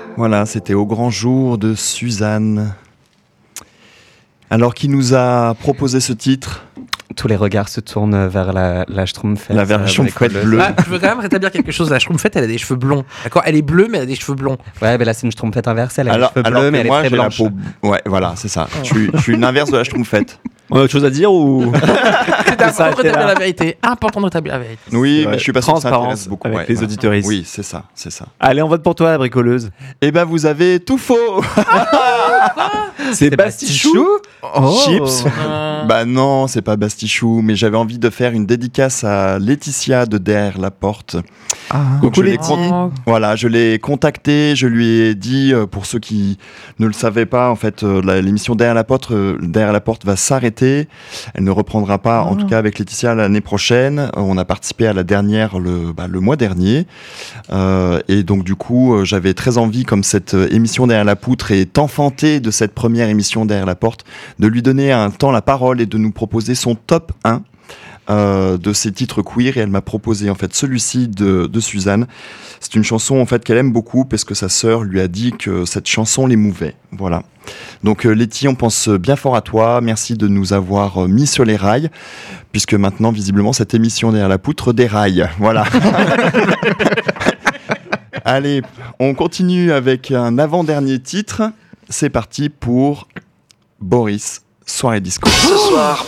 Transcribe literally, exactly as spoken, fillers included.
Voilà, c'était Au grand jour de Suzanne. Alors, qui nous a proposé ce titre ? Tous les regards se tournent vers la, la Schtroumpfette. La version fête bleue. Ah, je veux quand même rétablir quelque chose. La Schtroumpfette, elle a des cheveux blonds. D'accord ? Elle est bleue, mais elle a des cheveux blonds. Ouais, mais là, c'est une Schtroumpfette inversée. Elle a alors, les cheveux alors bleus, mais elle moi, est très j'ai blanche. la peau... Ouais, voilà, c'est ça. Je suis, je suis une inverse de la Schtroumpfette. On a autre chose à dire ou C'est important de rétablir la vérité. Important de rétablir la vérité. Oui, mais je suis pas sûr que ça transparence intéresse beaucoup. avec ouais, les ouais. auditeuristes. Oui, c'est ça, c'est ça. Allez, on vote pour toi, la bricoleuse. Eh ben, vous avez tout faux. C'est Bastichou. Oh. Chips. Euh, Bah non, c'est pas Bastichou, mais j'avais envie de faire une dédicace à Laetitia de Derrière la Porte. Donc, Coucou je l'ai Letty. con- Voilà, je l'ai contactée, je lui ai dit, euh, pour ceux qui ne le savaient pas, en fait, euh, la- l'émission Derrière la Porte, euh, Derrière la Porte va s'arrêter. Elle ne reprendra pas, en tout cas avec Laetitia, l'année prochaine. Euh, on a participé à la dernière le, bah, le mois dernier. Euh, et donc, du coup, euh, j'avais très envie, comme cette euh, émission Derrière la Poutre est enfantée de cette première émission Derrière la Porte, de lui donner un temps la parole et de nous proposer son top un. Euh, de ses titres queer, et elle m'a proposé en fait celui-ci de, de Suzanne. C'est une chanson en fait qu'elle aime beaucoup parce que sa sœur lui a dit que cette chanson l'émouvait. Voilà. Donc euh, Letty, on pense bien fort à toi. Merci de nous avoir euh, mis sur les rails, puisque maintenant visiblement cette émission Derrière la Poutre déraille. Voilà. Allez, on continue avec un avant-dernier titre. C'est parti pour Boris, Soirée Disco. Ce soir,